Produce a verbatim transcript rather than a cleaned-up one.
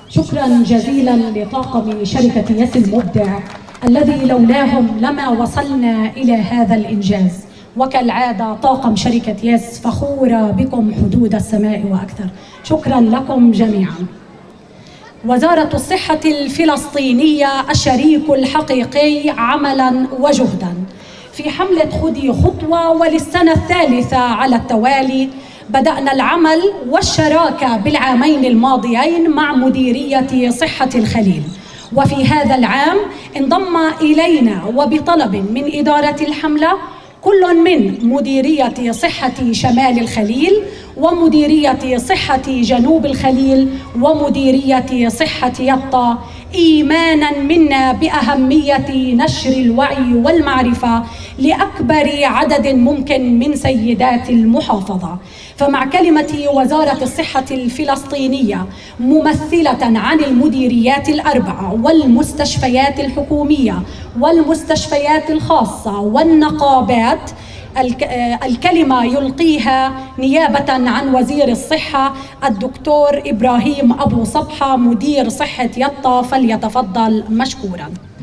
شكرا جزيلا لطاقم شركة يس المبدع الذي لولاهم لما وصلنا إلى هذا الإنجاز. وكالعادة طاقم شركة يس فخورة بكم حدود السماء وأكثر. شكرا لكم جميعا. وزارة الصحة الفلسطينية الشريك الحقيقي عملا وجهدا في حملة خذي خطوة، وللسنة الثالثة على التوالي بدأنا العمل والشراكة بالعامين الماضيين مع مديرية صحة الخليل. وفي هذا العام انضم إلينا وبطلب من إدارة الحملة كل من مديرية صحة شمال الخليل ومديرية صحة جنوب الخليل ومديرية صحة يطا، إيمانا منا بأهمية نشر الوعي والمعرفة لأكبر عدد ممكن من سيدات المحافظة. فمع كلمة وزارة الصحة الفلسطينية ممثلة عن المديريات الأربعة والمستشفيات الحكومية والمستشفيات الخاصة والنقابات، الكلمة يلقيها نيابة عن وزير الصحة الدكتور إبراهيم أبو صبحة مدير صحة يطا، فليتفضل مشكورا.